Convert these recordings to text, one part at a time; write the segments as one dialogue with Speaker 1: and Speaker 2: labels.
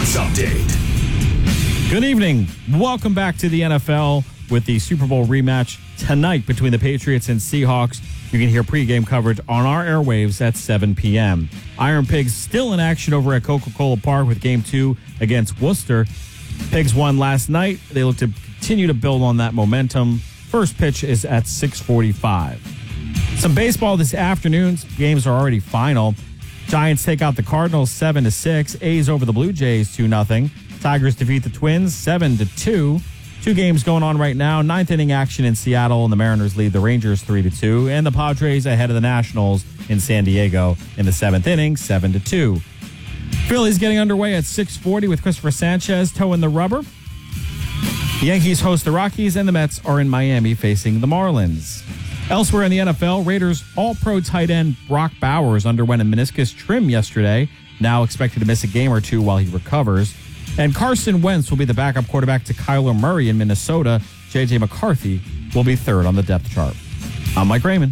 Speaker 1: Sports Update.
Speaker 2: Good evening. Welcome back to the NFL with the Super Bowl rematch tonight between the Patriots and Seahawks. You can hear pregame coverage on our airwaves at 7 p.m. Iron Pigs still in action over at Coca-Cola Park with Game 2 against Worcester. Pigs won last night. They look to continue to build on that momentum. First pitch is at 6:45. Some baseball this afternoon. Games are already final. Giants take out the Cardinals 7-6. A's over the Blue Jays 2-0. Tigers defeat the Twins 7-2. Two games going on right now. Ninth inning action in Seattle, and the Mariners lead the Rangers 3-2. And the Padres ahead of the Nationals in San Diego in the seventh inning, 7-2. Phillies getting underway at 6:40 with Christopher Sanchez toeing the rubber. The Yankees host the Rockies, and the Mets are in Miami facing the Marlins. Elsewhere in the NFL, Raiders All-Pro tight end Brock Bowers underwent a meniscus trim yesterday, now expected to miss a game or two while he recovers. And Carson Wentz will be the backup quarterback to Kyler Murray in Minnesota. J.J. McCarthy will be third on the depth chart. I'm Mike Raymond.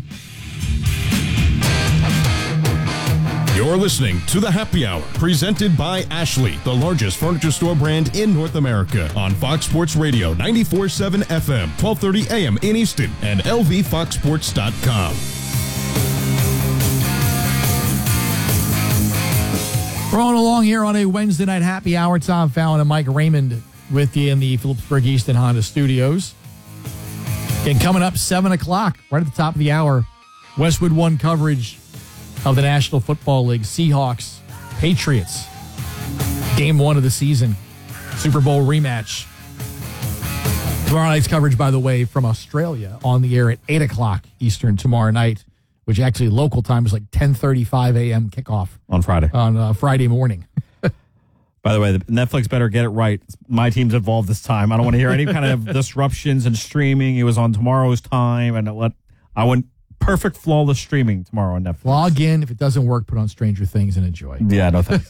Speaker 3: You're listening to The Happy Hour, presented by Ashley, the largest furniture store brand in North America, on Fox Sports Radio 94.7 FM, 1230 AM in Easton, and lvfoxsports.com.
Speaker 4: Rolling along here on a Wednesday night happy hour. Tom Fallon and Mike Raymond with you in the Phillipsburg Easton Honda Studios. And coming up 7 o'clock, right at the top of the hour, Westwood One coverage of the National Football League. Seahawks, Patriots. Game 1 of the season. Super Bowl rematch. Tomorrow night's coverage, by the way, from Australia on the air at 8 o'clock Eastern tomorrow night, which actually local time is like 10:35 a.m. kickoff.
Speaker 2: On Friday.
Speaker 4: On Friday morning.
Speaker 2: By the way, Netflix better get it right. My team's involved this time. I don't want to hear any kind of disruptions in streaming. It was on tomorrow's time, and I went perfect, flawless streaming tomorrow on Netflix.
Speaker 4: Log in. If it doesn't work, put on Stranger Things and enjoy.
Speaker 2: Yeah, no thanks.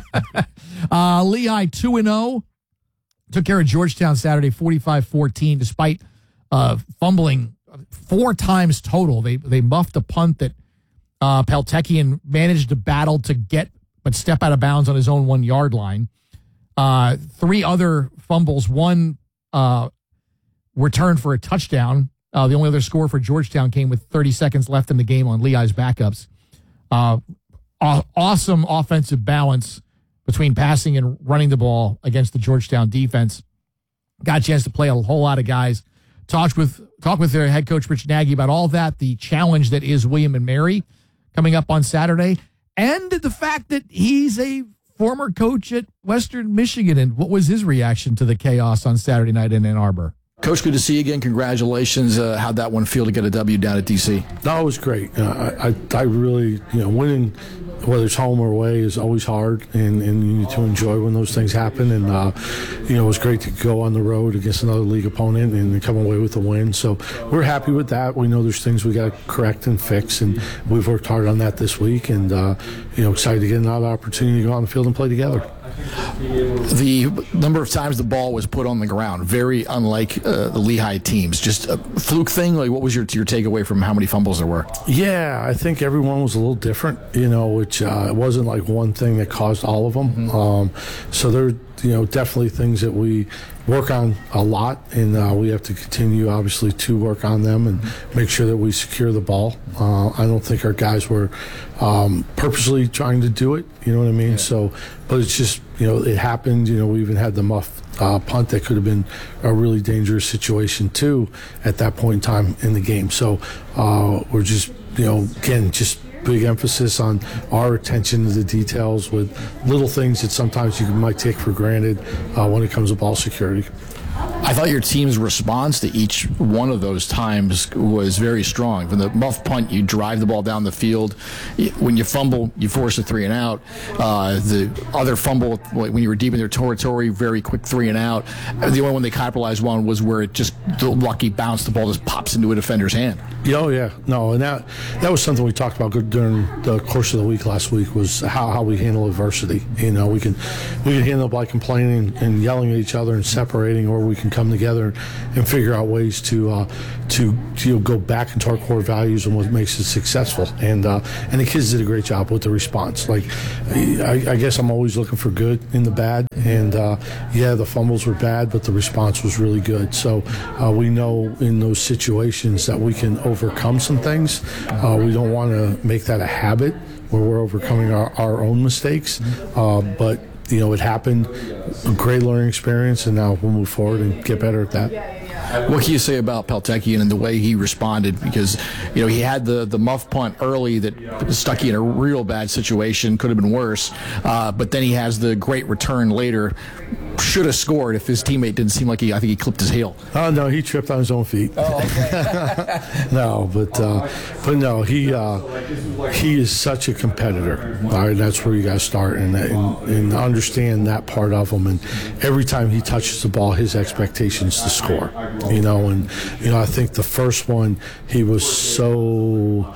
Speaker 4: Lehigh 2-0. Took care of Georgetown Saturday, 45-14, despite fumbling 4 times total. They muffed a punt that Peltekian managed to battle to get, but step out of bounds on his own 1-yard line. 3 other fumbles, 1 returned for a touchdown. The only other score for Georgetown came with 30 seconds left in the game on Lehigh's backups. Awesome offensive balance between passing and running the ball against the Georgetown defense. Got a chance to play a whole lot of guys. Talked with their head coach, Rich Nagy, about all that, the challenge that is William and Mary coming up on Saturday, and the fact that he's a former coach at Western Michigan. And what was his reaction to the chaos on Saturday night in Ann Arbor?
Speaker 5: Coach, good to see you again. Congratulations. How'd that one feel to get a W down at D.C.?
Speaker 6: That was great. I really, winning, whether it's home or away, is always hard, and you need to enjoy when those things happen. And, it was great to go on the road against another league opponent and come away with a win. So we're happy with that. We know there's things we got to correct and fix, and we've worked hard on that this week, and, excited to get another opportunity to go on the field and play together.
Speaker 5: The number of times the ball was put on the ground, very unlike the Lehigh teams. Just a fluke thing? Like, what was your takeaway from how many fumbles there were?
Speaker 6: Yeah, I think everyone was a little different, which it wasn't like one thing that caused all of them. Mm-hmm. So there definitely things that we work on a lot, and we have to continue, obviously, to work on them and make sure that we secure the ball. I don't think our guys were purposely trying to do it, you know what I mean? Yeah. So, but it's just, it happened. We even had the muff punt that could have been a really dangerous situation, too, at that point in time in the game. So we're just, again, just big emphasis on our attention to the details with little things that sometimes you might take for granted when it comes to ball security.
Speaker 5: I thought your team's response to each one of those times was very strong. From the muff punt, you drive the ball down the field. When you fumble, you force a 3 and out. The other fumble, when you were deep in their territory, very quick 3 and out. The only one they capitalized on was where it just, the lucky bounce, the ball just pops into a defender's hand.
Speaker 6: Oh, yeah. No, and that was something we talked about during the course of the week last week, was how we handle adversity. We can handle it by complaining and yelling at each other and separating, or we can come together and figure out ways to go back into our core values and what makes us successful. And the kids did a great job with the response. Like, I guess I'm always looking for good in the bad. And the fumbles were bad, but the response was really good. So we know in those situations that we can overcome some things. We don't want to make that a habit where we're overcoming our own mistakes. But it happened, a great learning experience, and now we'll move forward and get better at that.
Speaker 5: What can you say about Peltekian and the way he responded? Because, he had the muff punt early that stuck you in a real bad situation, could have been worse. But then he has the great return later. Should have scored if his teammate didn't seem like I think he clipped his heel.
Speaker 6: Oh, no, he tripped on his own feet.
Speaker 5: Oh, okay.
Speaker 6: No, but no, he is such a competitor. All right, that's where you got to start and understand that part of him. And every time he touches the ball, his expectation is to score. I think the first one, he was so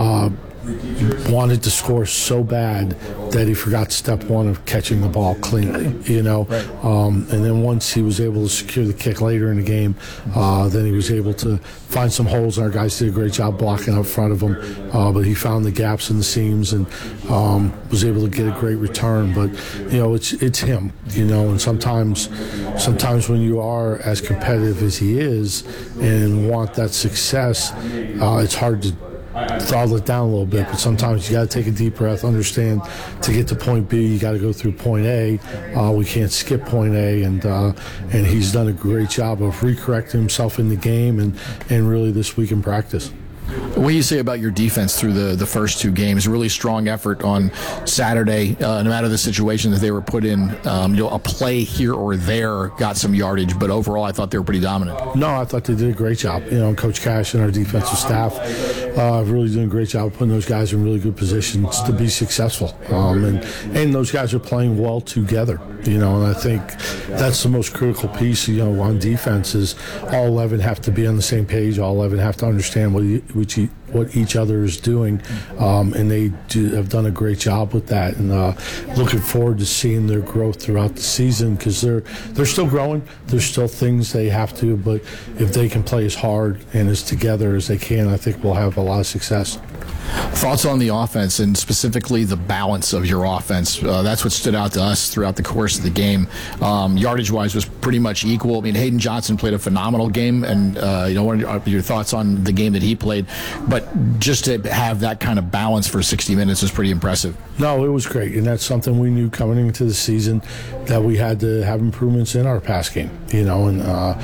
Speaker 6: wanted to score so bad that he forgot step one of catching the ball cleanly, Right. And then once he was able to secure the kick later in the game, then he was able to find some holes, and our guys did a great job blocking up front of him. But he found the gaps and the seams and was able to get a great return. But, it's him, and sometimes when you are as competitive as he is and want that success, it's hard to throttle it down a little bit, but sometimes you got to take a deep breath, understand to get to point B, you got to go through point A. We can't skip point A, and he's done a great job of recorrecting himself in the game and really this week in practice.
Speaker 5: What do you say about your defense through the first two games? Really strong effort on Saturday, no matter the situation that they were put in. A play here or there got some yardage, but overall I thought they were pretty dominant.
Speaker 6: No, I thought they did a great job. Coach Cash and our defensive staff really doing a great job of putting those guys in really good positions to be successful. And those guys are playing well together. And I think that's the most critical piece, on defense is all 11 have to be on the same page. All 11 have to understand what each other is doing, and they have done a great job with that. And looking forward to seeing their growth throughout the season because they're still growing. There's still things they have to, but if they can play as hard and as together as they can, I think we'll have a lot of success.
Speaker 5: Thoughts on the offense and specifically the balance of your offense. That's what stood out to us throughout the course of the game. Yardage-wise was pretty much equal. I mean, Hayden Johnson played a phenomenal game, and what are your thoughts on the game that he played? But just to have that kind of balance for 60 minutes was pretty impressive.
Speaker 6: No, it was great, and that's something we knew coming into the season that we had to have improvements in our pass game. And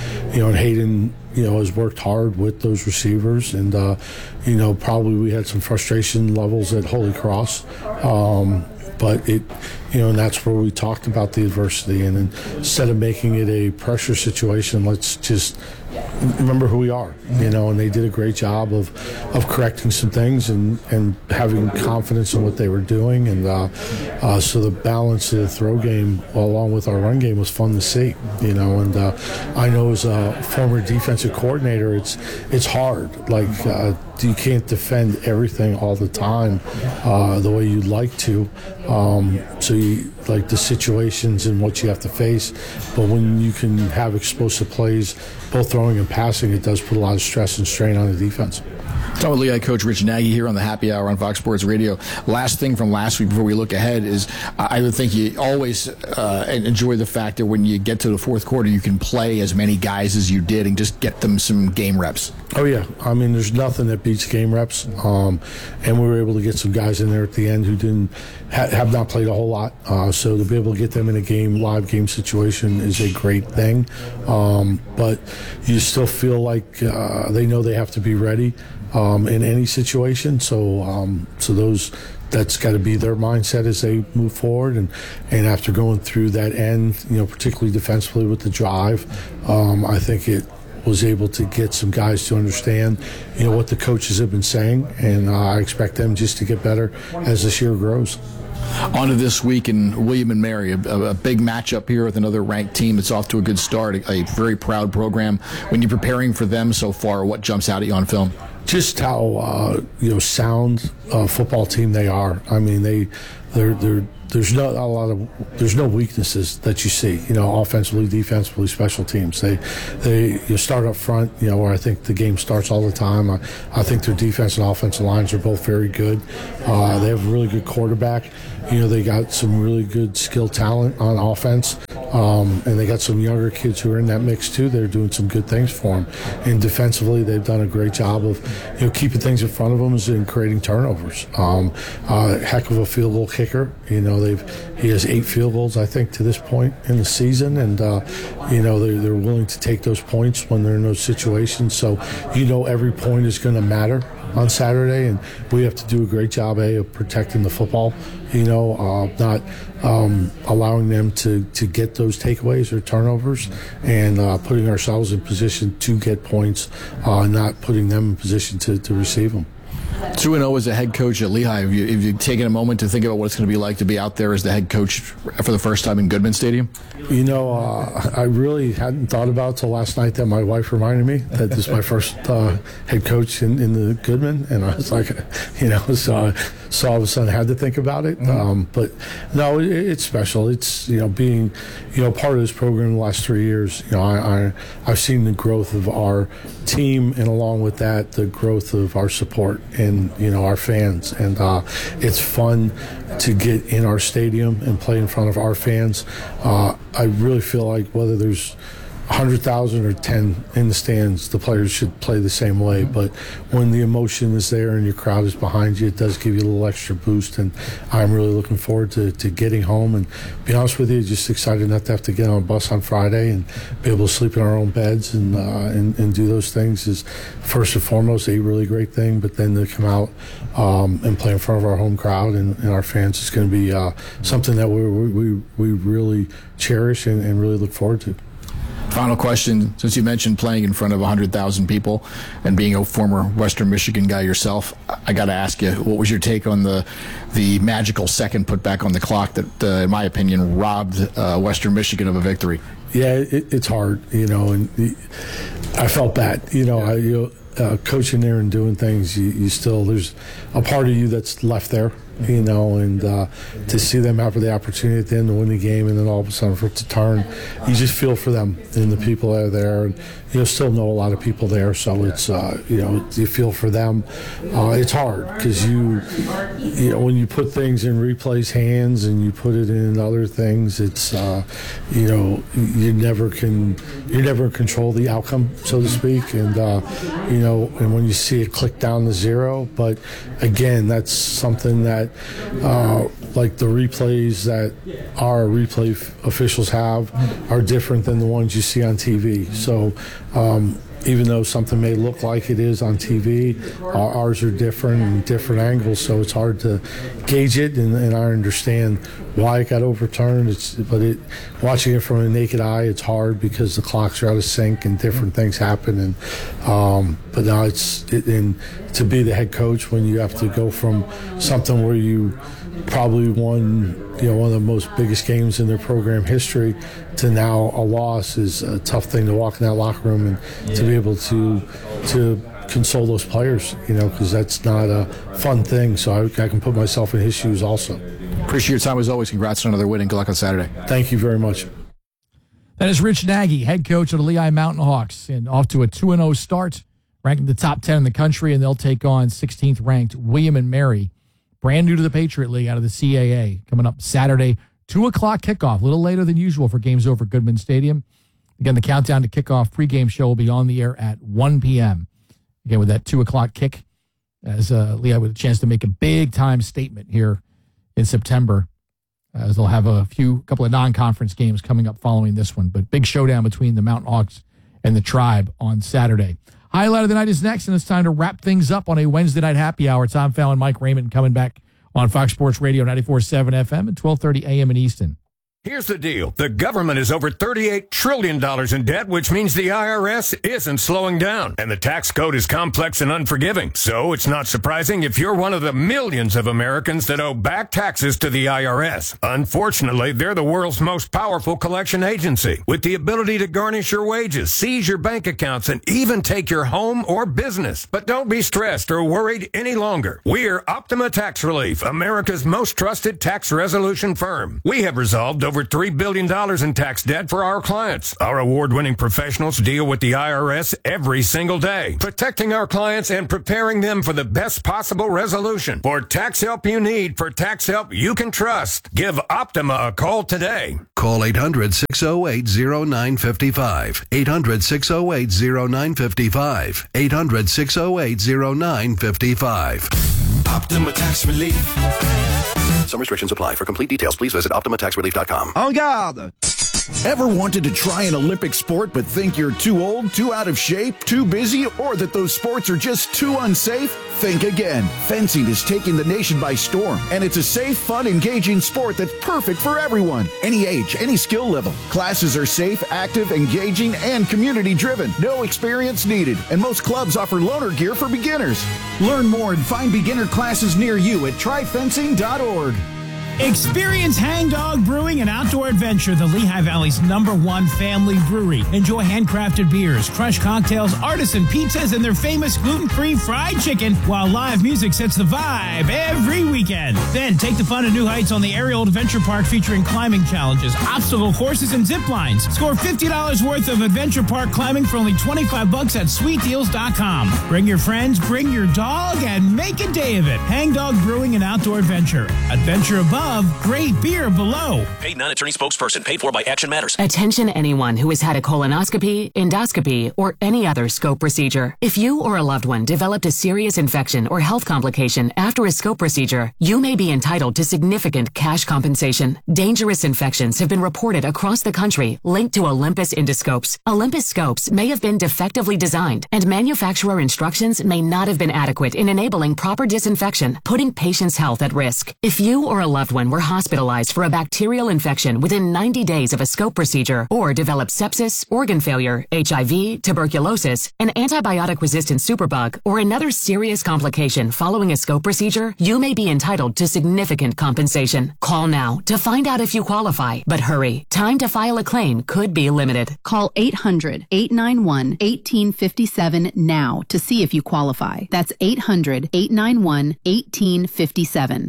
Speaker 6: Hayden has worked hard with those receivers, and probably we had some frustration levels at Holy Cross, but and that's where we talked about the adversity, and instead of making it a pressure situation, let's just remember who we are, and they did a great job of correcting some things and having confidence in what they were doing, and so the balance of the throw game along with our run game was fun to see, and I know as a former defensive coordinator, it's hard, you can't defend everything all the time the way you'd like to, so you like the situations and what you have to face, but when you can have explosive plays both throwing and passing, it does put a lot of stress and strain on the defense.
Speaker 5: Talking with Lehigh coach Rich Nagy here on the Happy Hour on Fox Sports Radio. Last thing from last week before we look ahead is I would think you always enjoy the fact that when you get to the fourth quarter, you can play as many guys as you did and just get them some game reps.
Speaker 6: Oh, yeah. I mean, there's nothing that beats game reps. And we were able to get some guys in there at the end who didn't have not played a whole lot. So to be able to get them in a live game situation is a great thing. But you still feel like they know they have to be ready in any situation. So that's got to be their mindset as they move forward. And after going through that end, particularly defensively with the drive, I think it was able to get some guys to understand, what the coaches have been saying. And I expect them just to get better as this year grows.
Speaker 5: On to this week in William and Mary, a big matchup here with another ranked team that's off to a good start, a very proud program. When you're preparing for them so far, what jumps out at you on film?
Speaker 6: Just how sound football team they are. I mean, they're there's no weaknesses that you see, offensively, defensively, special teams. You start up front, where I think the game starts all the time. I think their defense and offensive lines are both very good. They have a really good quarterback. They got some really good skill talent on offense, and they got some younger kids who are in that mix too. They're doing some good things for them. And defensively, they've done a great job of keeping things in front of them and creating turnovers. Heck of a field goal kicker. He has 8 field goals, I think, to this point in the season, and they're willing to take those points when they're in those situations. So every point is going to matter on Saturday, and we have to do a great job of protecting the football, not allowing them to get those takeaways or turnovers, and putting ourselves in position to get points, not putting them in position to receive them.
Speaker 5: 2-0 as a head coach at Lehigh. Have you taken a moment to think about what it's going to be like to be out there as the head coach for the first time in Goodman Stadium?
Speaker 6: I really hadn't thought about it till last night that my wife reminded me that this is my first head coach in the Goodman, and I was like, so all of a sudden I had to think about it. But no, it's special. It's being part of this program the last 3 years. I've seen the growth of our team, and along with that, the growth of our support and our fans, and it's fun to get in our stadium and play in front of our fans. I really feel like whether there's 100,000 or 10 in the stands, the players should play the same way. But when the emotion is there and your crowd is behind you, it does give you a little extra boost. And I'm really looking forward to getting home. And be honest with you, just excited not to have to get on a bus on Friday and be able to sleep in our own beds and do those things is first and foremost a really great thing. But then to come out and play in front of our home crowd and our fans is going to be something that we really cherish and really look forward to.
Speaker 5: Final question, since you mentioned playing in front of 100,000 people and being a former Western Michigan guy yourself, I got to ask you, what was your take on the magical second put back on the clock that, in my opinion, robbed Western Michigan of a victory?
Speaker 6: Yeah, it's hard, and I felt bad. Coaching there and doing things, you still, there's a part of you that's left there, and to see them have the opportunity at the end to win the game, and then all of a sudden for it to turn, you just feel for them and the people that are there, and still know a lot of people there, so it's you feel for them. It's hard because when you put things in replay's hands and you put it in other things, it's you never control the outcome, so to speak, and and when you see it click down to 0, but again, that's something that like the replays that our replay officials have are different than the ones you see on TV. So even though something may look like it is on TV, ours are different and different angles, so it's hard to gauge it, and I understand why it got overturned. Watching it from a naked eye, it's hard because the clocks are out of sync and different things happen. And but now and to be the head coach when you have to go from something where you probably won one of the most biggest games in their program history to now a loss is a tough thing to walk in that locker room and to be able to console those players, because that's not a fun thing. So I can put myself in his shoes also.
Speaker 5: Appreciate your time as always. Congrats on another win and good luck on Saturday.
Speaker 6: Thank you very much.
Speaker 4: That is Rich Nagy, head coach of the Lehigh Mountain Hawks, and off to a 2-0 start, ranking the top 10 in the country, and they'll take on 16th ranked William and Mary, brand new to the Patriot League out of the CAA, coming up Saturday, 2 o'clock kickoff, a little later than usual for games over Goodman Stadium. Again, the countdown to kickoff pregame show will be on the air at 1 p.m. Again, with that 2 o'clock kick, as Lehigh with a chance to make a big-time statement here in September, as they'll have a couple of non-conference games coming up following this one. But big showdown between the Mountain Hawks and the Tribe on Saturday. Highlight of the night is next, and it's time to wrap things up on a Wednesday night happy hour. Tom Fallon, Mike Raymond coming back on Fox Sports Radio 94.7 FM at 12:30 a.m. in Easton.
Speaker 1: Here's the deal. The government is over $38 trillion in debt, which means the IRS isn't slowing down. And the tax code is complex and unforgiving. So it's not surprising if you're one of the millions of Americans that owe back taxes to the IRS. Unfortunately, they're the world's most powerful collection agency, with the ability to garnish your wages, seize your bank accounts, and even take your home or business. But don't be stressed or worried any longer. We're Optima Tax Relief, America's most trusted tax resolution firm. We have resolved over $3 billion in tax debt for our clients. Our award-winning professionals deal with the IRS every single day, protecting our clients and preparing them for the best possible resolution. For tax help you need, for tax help you can trust, give Optima a call today.
Speaker 7: Call 800-608-0955. 800-608-0955. 800-608-0955.
Speaker 1: Optima Tax Relief.
Speaker 7: Some restrictions apply. For complete details, please visit OptimaTaxRelief.com.
Speaker 8: En garde! Ever wanted to try an Olympic sport but think you're too old, too out of shape, too busy, or that those sports are just too unsafe? Think again. Fencing is taking the nation by storm, and it's a safe, fun, engaging sport that's perfect for everyone. Any age, any skill level. Classes are safe, active, engaging, and community-driven. No experience needed, and most clubs offer loaner gear for beginners. Learn more and find beginner classes near you at tryfencing.org.
Speaker 9: Experience Hang Dog Brewing and Outdoor Adventure, the Lehigh Valley's #1 family brewery. Enjoy handcrafted beers, crushed cocktails, artisan pizzas, and their famous gluten-free fried chicken, while live music sets the vibe every weekend. Then take the fun to new heights on the Aerial Adventure Park, featuring climbing challenges, obstacle courses, and zip lines. Score $50 worth of Adventure Park climbing for only $25 at sweetdeals.com. Bring your friends, bring your dog, and make a day of it. Hang Dog Brewing and Outdoor Adventure. Adventure above, great beer below.
Speaker 10: Paid non-attorney spokesperson. Paid for by Action Matters.
Speaker 11: Attention anyone who has had a colonoscopy, endoscopy, or any other scope procedure. If you or a loved one developed a serious infection or health complication after a scope procedure, you may be entitled to significant cash compensation. Dangerous infections have been reported across the country linked to Olympus endoscopes. Olympus scopes may have been defectively designed, and manufacturer instructions may not have been adequate in enabling proper disinfection, putting patients' health at risk. If you or a loved one were hospitalized for a bacterial infection within 90 days of a scope procedure, or developed sepsis, organ failure, HIV, tuberculosis, an antibiotic-resistant superbug, or another serious complication following a scope procedure, you may be entitled to significant compensation. Call now to find out if you qualify, but hurry. Time to file a claim could be limited.
Speaker 12: Call 800-891-1857 now to see if you qualify. That's 800-891-1857.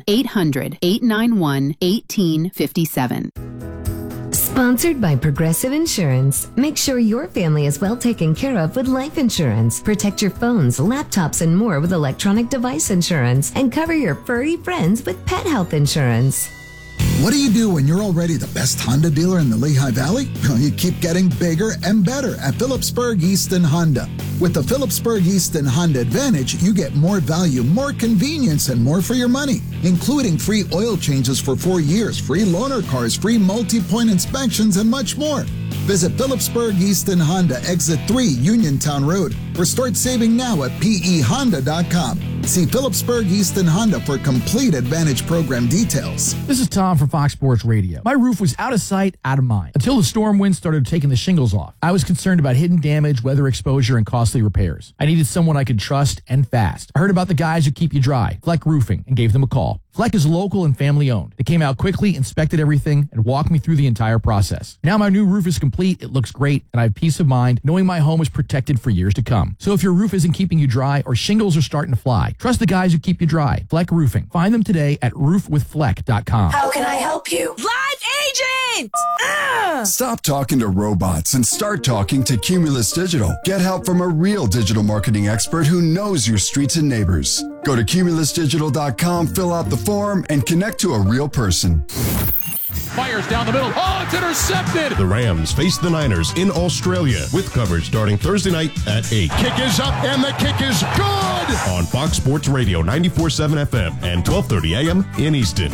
Speaker 12: 800-891-1857.
Speaker 13: Sponsored by Progressive Insurance. Make sure your family is well taken care of with life insurance. Protect your phones, laptops, and more with electronic device insurance. And cover your furry friends with pet health insurance.
Speaker 14: What do you do when you're already the best Honda dealer in the Lehigh Valley? Well, you keep getting bigger and better at Phillipsburg Easton Honda. With the Phillipsburg Easton Honda Advantage, you get more value, more convenience, and more for your money, including free oil changes for 4 years, free loaner cars, free multi-point inspections, and much more. Visit Phillipsburg Easton Honda, Exit 3, Uniontown Road, or start saving now at pehonda.com. See Phillipsburg Easton Honda for complete Advantage program details.
Speaker 4: This is Tom from Fox Sports Radio. My roof was out of sight, out of mind, until the storm winds started taking the shingles off. I was concerned about hidden damage, weather exposure, and costly repairs. I needed someone I could trust and fast. I heard about the guys who keep you dry, Fleck Roofing, and gave them a call. Fleck is local and family owned. They came out quickly, inspected everything, and walked me through the entire process. Now my new roof is complete, it looks great, and I have peace of mind knowing my home is protected for years to come. So if your roof isn't keeping you dry or shingles are starting to fly, trust the guys who keep you dry. Fleck Roofing. Find them today at roofwithfleck.com.
Speaker 15: How can I help you?
Speaker 16: Live agent!
Speaker 17: Stop talking to robots and start talking to Cumulus Digital. Get help from a real digital marketing expert who knows your streets and neighbors. Go to cumulusdigital.com, fill out the form, and connect to a real person.
Speaker 3: Fires down the middle. Oh, it's intercepted. The Rams face the Niners in Australia with coverage starting Thursday night at 8. Kick is up and the kick is good. On Fox Sports Radio 94.7 FM and 12:30 a.m. in Easton.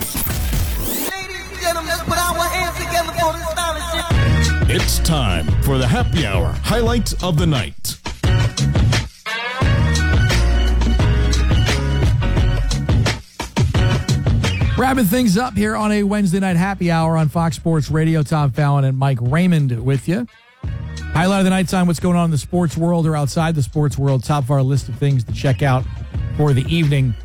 Speaker 3: It's time for the Happy Hour highlight of the night.
Speaker 4: Wrapping things up here on a Wednesday night happy hour on Fox Sports Radio. Tom Fallon and Mike Raymond with you. Highlight of the nighttime, what's going on in the sports world or outside the sports world. Top of our list of things to check out for the evening.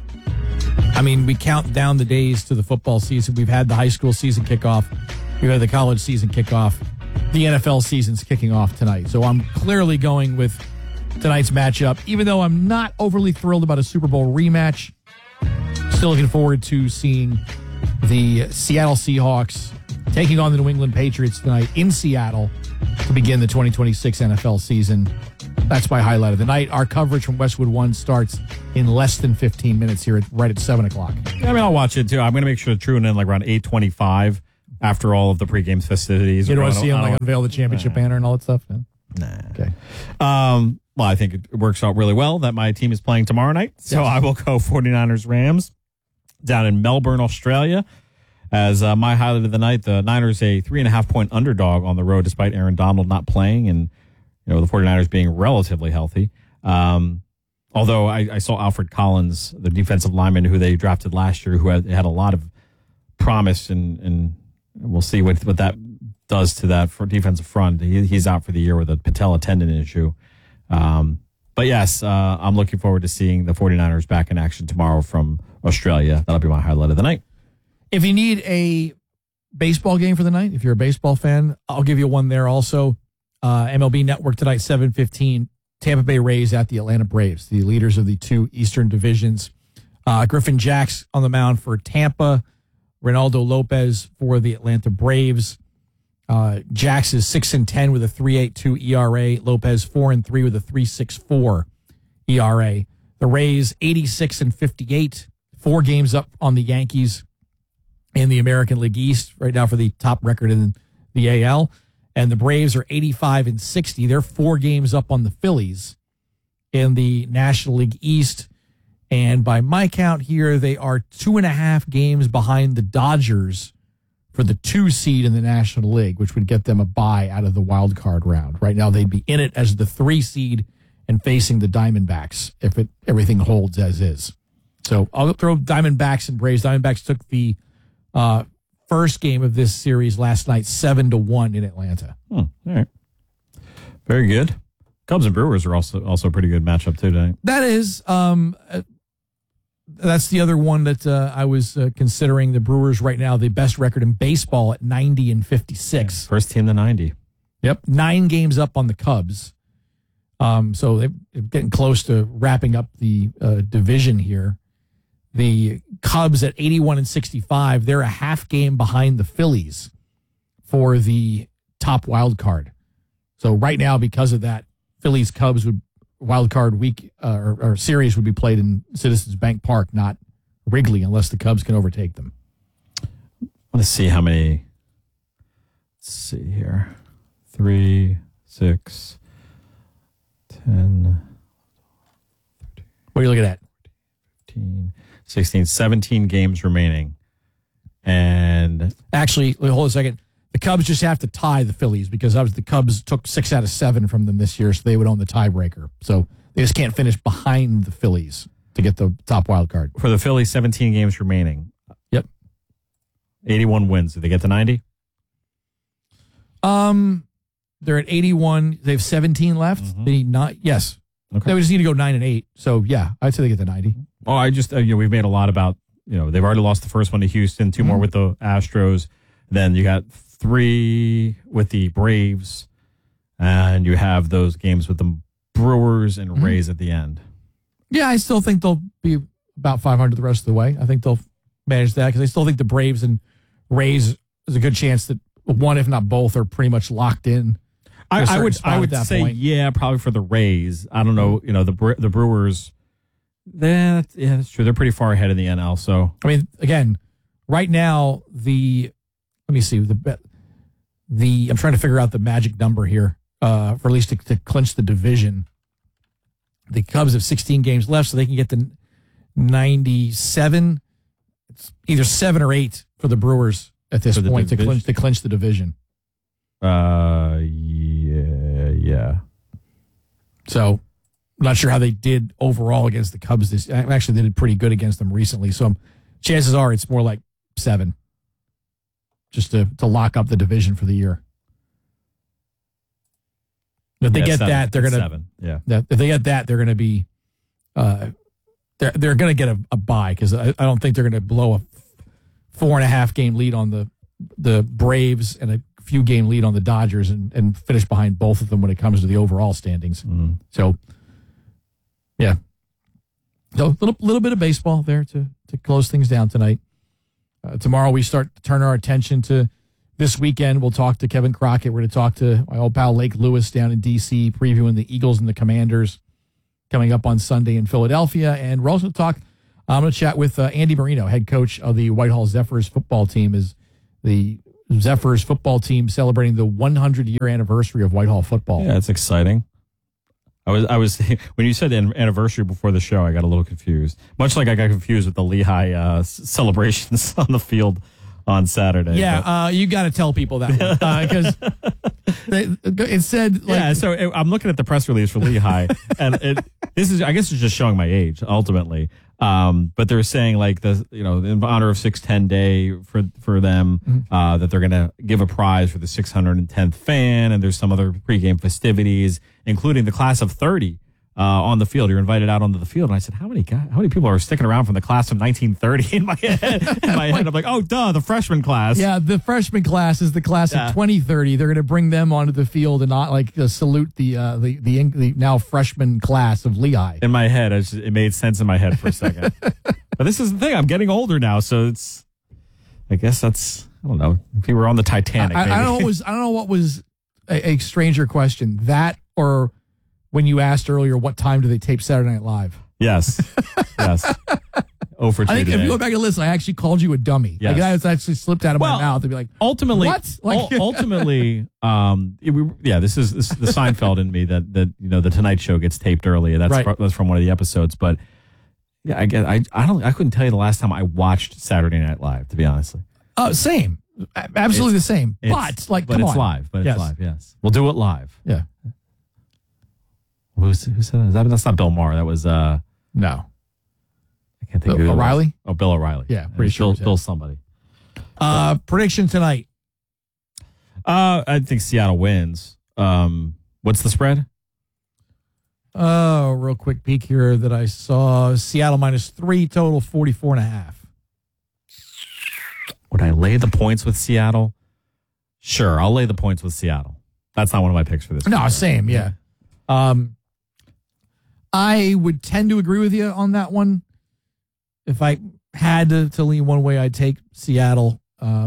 Speaker 4: I mean, we count down the days to the football season. We've had the high school season kickoff. We've had the college season kickoff. The NFL season's kicking off tonight. So I'm clearly going with tonight's matchup, even though I'm not overly thrilled about a Super Bowl rematch. Still looking forward to seeing the Seattle Seahawks taking on the New England Patriots tonight in Seattle to begin the 2026 NFL season. That's my highlight of the night. Our coverage from Westwood One starts in less than 15 minutes here, right at 7 o'clock.
Speaker 2: Yeah, I mean, I'll watch it too. I'm going to make sure to tune in like around 8:25 after all of the pregame festivities.
Speaker 4: You don't want to see him like unveil the championship banner and all that stuff? No?
Speaker 2: Nah.
Speaker 4: Okay.
Speaker 2: Well, I think it works out really well that my team is playing tomorrow night. So I will go 49ers-Rams down in Melbourne, Australia. As my highlight of the night, the Niners a 3.5-point underdog on the road despite Aaron Donald not playing and the 49ers being relatively healthy. Although I saw Alfred Collins, the defensive lineman who they drafted last year, who had a lot of promise, and we'll see what that does to that for defensive front. He's out for the year with a patella tendon issue. But yes, I'm looking forward to seeing the 49ers back in action tomorrow from Australia. That'll be my highlight of the night.
Speaker 4: If you need a baseball game for the night, if you're a baseball fan, I'll give you one there also. MLB Network tonight, 7:15. Tampa Bay Rays at the Atlanta Braves, the leaders of the two Eastern divisions. Griffin Jacks on the mound for Tampa. Ronaldo Lopez for the Atlanta Braves. Jacks is 6-10 with a 3.82 ERA. Lopez 4-3 with a 3.64 ERA. The Rays 86-58, 4 games up on the Yankees in the American League East right now for the top record in the AL. And the Braves are 85-60. They're 4 games up on the Phillies in the National League East. And by my count here, they are 2.5 games behind the Dodgers for the 2 seed in the National League, which would get them a bye out of the wild card round. Right now, they'd be in it as the 3 seed and facing the Diamondbacks if everything holds as is. So I'll throw Diamondbacks and Braves. Diamondbacks took the first game of this series last night, 7-1 in Atlanta.
Speaker 2: All right. Very good. Cubs and Brewers are also a pretty good matchup too tonight.
Speaker 4: That is. That's the other one that I was considering. The Brewers right now, the best record in baseball at 90-56.
Speaker 2: Yeah, first team to 90.
Speaker 4: Yep. 9 games up on the Cubs. So they're getting close to wrapping up the division here. The Cubs at 81-65, they're a half game behind the Phillies for the top wild card. So right now, because of that, Phillies-Cubs would wild card week or series would be played in Citizens Bank Park, not Wrigley, unless the Cubs can overtake them.
Speaker 2: Let's see how many. Let's see here. 3, 6, 10. 13,
Speaker 4: what are you looking at?
Speaker 2: 15, 16, 17 games remaining. And
Speaker 4: actually, hold a second. The Cubs just have to tie the Phillies because the Cubs took 6 out of 7 from them this year, so they would own the tiebreaker. So they just can't finish behind the Phillies to get the top wild card.
Speaker 2: For the Phillies, 17 games remaining.
Speaker 4: Yep.
Speaker 2: 81 wins. Did they get to 90?
Speaker 4: They're at 81. They have 17 left.
Speaker 2: Mm-hmm.
Speaker 4: They need not. Yes.
Speaker 2: Okay.
Speaker 4: They just need to go 9-8. So yeah, I'd say they get to 90.
Speaker 2: Oh, I just we've made a lot about they've already lost the first one to Houston, 2 more with the Astros. Then you got 3 with the Braves, and you have those games with the Brewers and Rays at the end.
Speaker 4: Yeah, I still think they'll be about 500 the rest of the way. I think they'll manage that because I still think the Braves and Rays is a good chance that one, if not both, are pretty much locked in.
Speaker 2: I would say
Speaker 4: point.
Speaker 2: Yeah, probably for the Rays. I don't know. The Brewers. Yeah, that's true. They're pretty far ahead in the NL. So
Speaker 4: I mean, again, right now let me see I'm trying to figure out the magic number here for at least to clinch the division. The Cubs have 16 games left, so they can get to 97. It's either 7 or 8 for the Brewers at this point to clinch the division.
Speaker 2: Yeah.
Speaker 4: So I'm not sure how they did overall against the Cubs. Actually, they did pretty good against them recently. So chances are it's more like 7, just to lock up the division for the year. If they get
Speaker 2: 7.
Speaker 4: that, they're going to
Speaker 2: 7. Yeah.
Speaker 4: If they get that, they're going to be they're going to get a bye, because I don't think they're going to blow a 4.5 game lead on the Braves and a few game lead on the Dodgers and finish behind both of them when it comes to the overall standings. So, yeah. So a little bit of baseball there to close things down tonight. Tomorrow we start to turn our attention to this weekend. We'll talk to Kevin Crockett. We're going to talk to my old pal Lake Lewis down in D.C., previewing the Eagles and the Commanders coming up on Sunday in Philadelphia. And we're also going to chat with Andy Marino, head coach of the Whitehall Zephyrs football team. Is the Zephyrs football team celebrating the 100-year anniversary of Whitehall football.
Speaker 2: Yeah, it's exciting. I was when you said anniversary before the show, I got a little confused. Much like I got confused with the Lehigh celebrations on the field on Saturday.
Speaker 4: Yeah, you got to tell people that because it said like,
Speaker 2: yeah. So I'm looking at the press release for Lehigh, and this is, I guess, it's just showing my age ultimately. But they're saying like in honor of 610 Day for them, that they're going to give a prize for the 610th fan, and there's some other pregame festivities, including the class of 30 on the field. You're invited out onto the field, and I said, how many people are sticking around from the class of 1930 in my head? I'm like, oh, duh, the freshman class.
Speaker 4: Yeah, the freshman class is the class of 2030. They're going to bring them onto the field and not salute the now freshman class of Lehigh.
Speaker 2: In my head, it made sense in my head for a second. But this is the thing. I'm getting older now, so I guess that's, I don't know. If you were on the Titanic, maybe.
Speaker 4: I don't know what was a stranger question, that or when you asked earlier what time do they tape Saturday Night Live.
Speaker 2: Yes. Oh, for 2
Speaker 4: I think
Speaker 2: today.
Speaker 4: if you go back and listen, I actually called you a dummy.
Speaker 2: Yes.
Speaker 4: Like, that actually slipped out of my mouth to be like,
Speaker 2: ultimately,
Speaker 4: what?
Speaker 2: Ultimately, this is the Seinfeld in me that the Tonight Show gets taped early. That's
Speaker 4: right.
Speaker 2: That's from one of the episodes. But yeah, I couldn't tell you the last time I watched Saturday Night Live, to be honest.
Speaker 4: Same. Absolutely the same. Come on.
Speaker 2: It's live. But it's live, yes. We'll do it live.
Speaker 4: Yeah.
Speaker 2: Who said that? That's not Bill Maher. That was
Speaker 4: no.
Speaker 2: I can't think of it.
Speaker 4: O'Reilly?
Speaker 2: Oh, Bill O'Reilly.
Speaker 4: Yeah, pretty sure.
Speaker 2: Bill somebody.
Speaker 4: Prediction tonight.
Speaker 2: I think Seattle wins. What's the spread?
Speaker 4: Oh, real quick peek here that I saw. Seattle -3, total 44.5.
Speaker 2: Would I lay the points with Seattle? Sure, I'll lay the points with Seattle. That's not one of my picks for this.
Speaker 4: No, same, yeah. I would tend to agree with you on that one. If I had to lean one way, I'd take Seattle.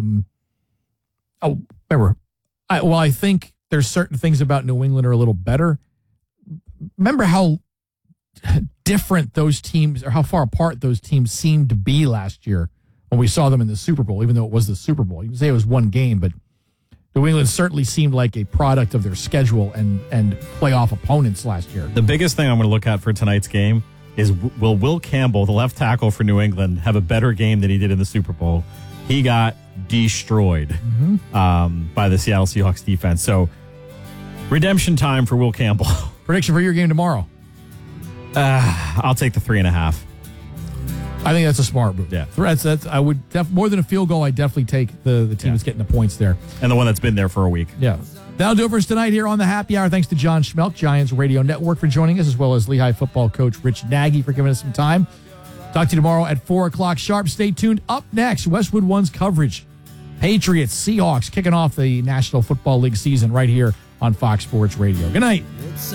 Speaker 4: I think there's certain things about New England are a little better. Remember how different those teams, or how far apart those teams seemed to be last year when we saw them in the Super Bowl, even though it was the Super Bowl. You can say it was one game, but New England certainly seemed like a product of their schedule and playoff opponents last year.
Speaker 2: The biggest thing I'm going to look at for tonight's game is, will Will Campbell, the left tackle for New England, have a better game than he did in the Super Bowl? He got destroyed by the Seattle Seahawks defense. So, redemption time for Will Campbell.
Speaker 4: Prediction for your game tomorrow?
Speaker 2: I'll take the 3.5.
Speaker 4: I think that's a smart move.
Speaker 2: Yeah,
Speaker 4: that's I would more than a field goal. I definitely take the team that's getting the points there,
Speaker 2: and the one that's been there for a week.
Speaker 4: Yeah, that'll do it for us tonight here on the Happy Hour. Thanks to John Schmelk, Giants Radio Network, for joining us, as well as Lehigh football coach Rich Nagy for giving us some time. Talk to you tomorrow at 4:00 sharp. Stay tuned. Up next, Westwood One's coverage. Patriots, Seahawks kicking off the National Football League season right here on Fox Sports Radio. Good night.